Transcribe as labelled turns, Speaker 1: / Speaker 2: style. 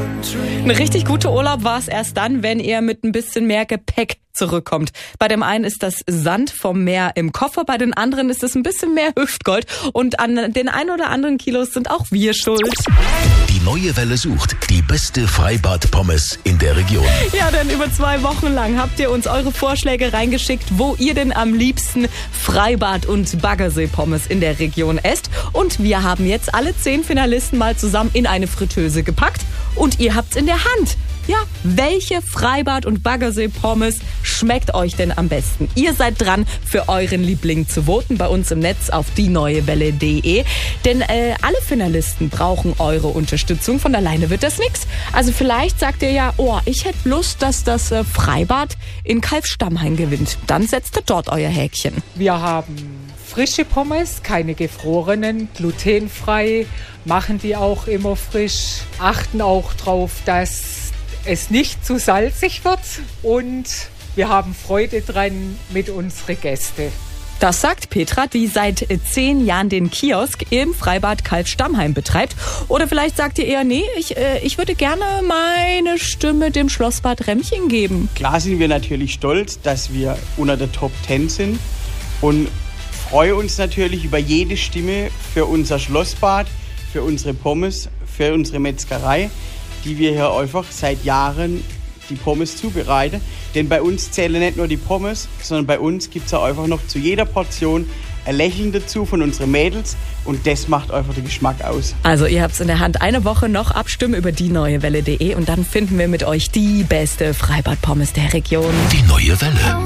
Speaker 1: Ein richtig guter Urlaub war es erst dann, wenn ihr mit ein bisschen mehr Gepäck zurückkommt. Bei dem einen ist das Sand vom Meer im Koffer, bei den anderen ist es ein bisschen mehr Hüftgold. Und an den ein oder anderen Kilos sind auch wir schuld.
Speaker 2: Die Neue Welle sucht die beste Freibad-Pommes in der Region.
Speaker 1: Ja, denn über 2 Wochen lang habt ihr uns eure Vorschläge reingeschickt, wo ihr denn am liebsten Freibad- und Baggersee-Pommes in der Region esst. Und wir haben jetzt alle 10 Finalisten mal zusammen in eine Fritteuse gepackt. Und ihr habt's in der Hand. Ja, welche Freibad- und Baggersee-Pommes schmeckt euch denn am besten? Ihr seid dran, für euren Liebling zu voten bei uns im Netz auf dieneuewelle.de. Denn alle Finalisten brauchen eure Unterstützung. Von alleine wird das nix. Also vielleicht sagt ihr ja, ich hätte Lust, dass das Freibad in Kalfstammheim gewinnt. Dann setzt ihr dort euer Häkchen.
Speaker 3: Wir haben frische Pommes, keine gefrorenen, glutenfrei, machen die auch immer frisch, achten auch drauf, dass es nicht zu salzig wird und wir haben Freude dran mit unseren Gästen.
Speaker 1: Das sagt Petra, die seit 10 Jahren den Kiosk im Freibad Kalfstammheim betreibt. Oder vielleicht sagt ihr eher, nee, ich würde gerne meine Stimme dem Schlossbad Rämmchen geben.
Speaker 4: Klar sind wir natürlich stolz, dass wir unter der Top 10 sind und freuen uns natürlich über jede Stimme für unser Schlossbad, für unsere Pommes, für unsere Metzgerei, die wir hier einfach seit Jahren die Pommes zubereiten. Denn bei uns zählen nicht nur die Pommes, sondern bei uns gibt es auch einfach noch zu jeder Portion ein Lächeln dazu von unseren Mädels und das macht einfach den Geschmack aus.
Speaker 1: Also ihr habt's in der Hand, eine Woche noch abstimmen über dieneuewelle.de und dann finden wir mit euch die beste Freibad-Pommes der Region.
Speaker 2: Die Neue Welle.